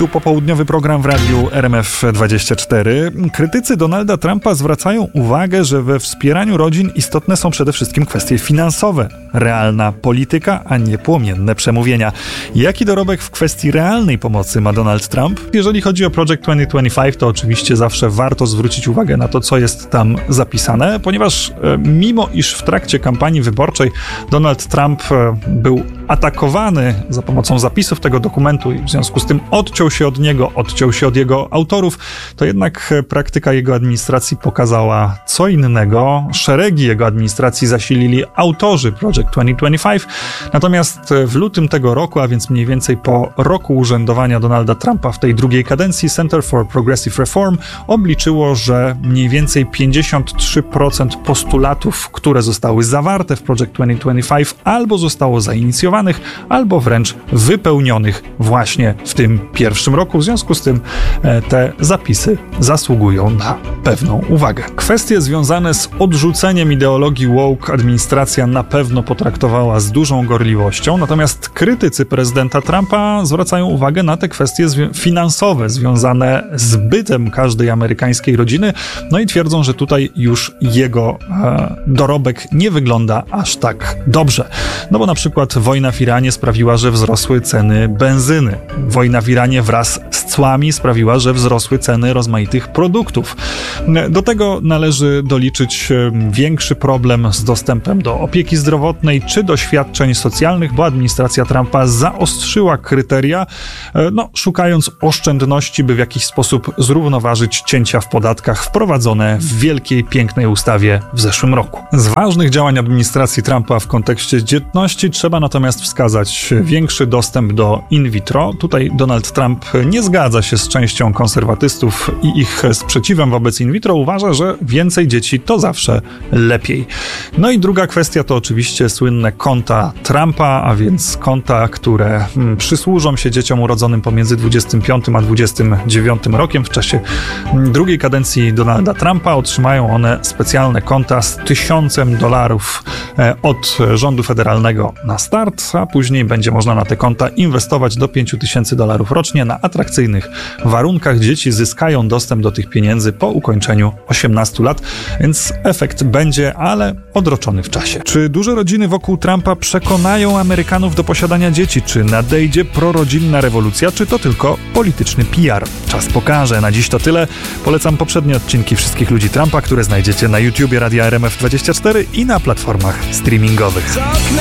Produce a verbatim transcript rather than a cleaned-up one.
Tu popołudniowy program w radiu R M F dwadzieścia cztery. Krytycy Donalda Trumpa zwracają uwagę, że we wspieraniu rodzin istotne są przede wszystkim kwestie finansowe. Realna polityka, a nie płomienne przemówienia. Jaki dorobek w kwestii realnej pomocy ma Donald Trump? Jeżeli chodzi o Project dwa tysiące dwudziesty piąty, to oczywiście zawsze warto zwrócić uwagę na to, co jest tam zapisane, ponieważ e, mimo iż w trakcie kampanii wyborczej Donald Trump e, był atakowany za pomocą zapisów tego dokumentu i w związku z tym odciął się od niego, odciął się od jego autorów, to jednak praktyka jego administracji pokazała co innego. Szeregi jego administracji zasilili autorzy Project dwa tysiące dwudziesty piąty, natomiast w lutym tego roku, a więc mniej więcej po roku urzędowania Donalda Trumpa w tej drugiej kadencji, Center for Progressive Reform obliczyło, że mniej więcej pięćdziesiąt trzy procent postulatów, które zostały zawarte w Project dwa tysiące dwudziestym piątym, albo zostało zainicjowanych, albo wręcz wypełnionych właśnie w tym pierwszym roku. W związku z tym e, te zapisy zasługują na pewną uwagę. Kwestie związane z odrzuceniem ideologii woke administracja na pewno potraktowała z dużą gorliwością, natomiast krytycy prezydenta Trumpa zwracają uwagę na te kwestie zwi- finansowe związane z bytem każdej amerykańskiej rodziny, no i twierdzą, że tutaj już jego e, dorobek nie wygląda aż tak dobrze. No bo na przykład wojna w Iranie sprawiła, że wzrosły ceny benzyny. Wojna w Iranie wraz z cłami sprawiła, że wzrosły ceny rozmaitych produktów. Do tego należy doliczyć większy problem z dostępem do opieki zdrowotnej czy do świadczeń socjalnych, bo administracja Trumpa zaostrzyła kryteria, no, szukając oszczędności, by w jakiś sposób zrównoważyć cięcia w podatkach wprowadzone w wielkiej, pięknej ustawie w zeszłym roku. Z ważnych działań administracji Trumpa w kontekście dzietności trzeba natomiast wskazać większy dostęp do in vitro. Tutaj Donald Trump nie zgadza się z częścią konserwatystów i ich sprzeciwem wobec in vitro. Uważa, że więcej dzieci to zawsze lepiej. No i druga kwestia to oczywiście słynne konta Trumpa, a więc konta, które hmm, przysłużą się dzieciom urodzonym pomiędzy dwudziestym piątym a dwudziestym dziewiątym rokiem. W czasie hmm, drugiej kadencji Donalda Trumpa otrzymają one specjalne konta z tysiącem dolarów e, od rządu federalnego na start, a później będzie można na te konta inwestować do pięć tysięcy dolarów rocznie na atrakcyjnych warunkach. Dzieci zyskają dostęp do tych pieniędzy po ukończeniu osiemnastu lat, więc efekt będzie, ale odroczony w czasie. Czy duże rodziny wokół Trumpa przekonają Amerykanów do posiadania dzieci? Czy nadejdzie prorodzinna rewolucja, czy to tylko polityczny P R? Czas pokaże. Na dziś to tyle. Polecam poprzednie odcinki Wszystkich ludzi Trumpa, które znajdziecie na YouTubie Radia R M F dwadzieścia cztery i na platformach streamingowych.